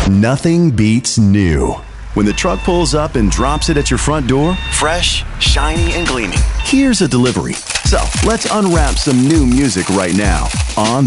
Nothing beats new. When the truck pulls up and drops it at your front door, fresh, shiny, and gleaming. Here's a delivery. So let's unwrap some new music right now on